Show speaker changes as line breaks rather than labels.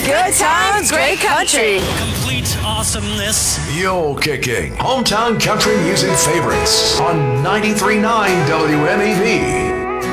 Good times, great country.
Complete awesomeness.
Mule Kicking. Hometown country music favorites on 93.9 WMEV.